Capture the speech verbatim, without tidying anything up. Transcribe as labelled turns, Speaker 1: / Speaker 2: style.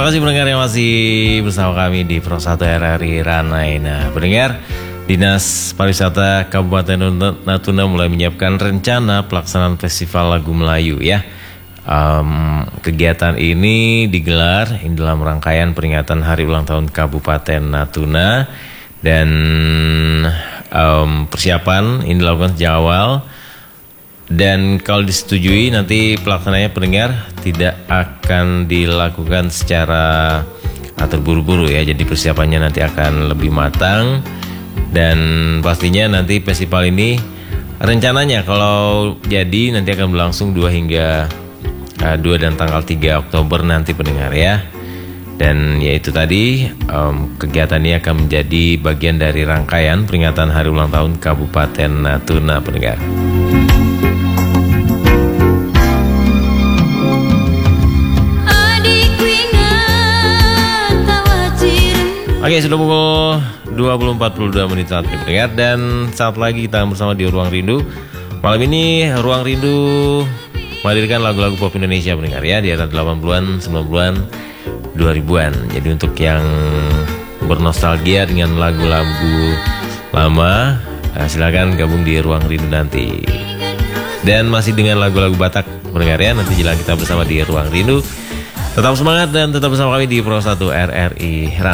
Speaker 1: Terima kasih pendengar yang masih bersama kami di Pro satu R R I Ranaina. Pendengar, Dinas Pariwisata Kabupaten Natuna mulai menyiapkan rencana pelaksanaan Festival Lagu Melayu ya. Um, kegiatan ini digelar dalam rangkaian peringatan Hari Ulang Tahun Kabupaten Natuna dan um, persiapan ini dilakukan sejak awal. Dan kalau disetujui nanti pelaksananya pendengar tidak akan dilakukan secara terburu-buru ya. Jadi persiapannya nanti akan lebih matang. Dan pastinya nanti festival ini rencananya kalau jadi nanti akan berlangsung dua hingga dua dan tanggal tiga Oktober nanti pendengar ya. Dan yaitu tadi um, kegiatan ini akan menjadi bagian dari rangkaian peringatan Hari Ulang Tahun Kabupaten Natuna pendengar. Oke, sudah pukul dua puluh empat puluh dua menit saat ini pendengar. Dan saat lagi kita bersama di Ruang Rindu. Malam ini Ruang Rindu menghadirkan lagu-lagu pop Indonesia pendengar ya, di era delapan puluhan, sembilan puluhan, dua ribuan. Jadi untuk yang bernostalgia dengan lagu-lagu lama, nah silakan gabung di Ruang Rindu nanti. Dan masih dengan lagu-lagu Batak pendengar ya, nanti jelang kita bersama di Ruang Rindu. Tetap semangat dan tetap bersama kami di Pro satu R R I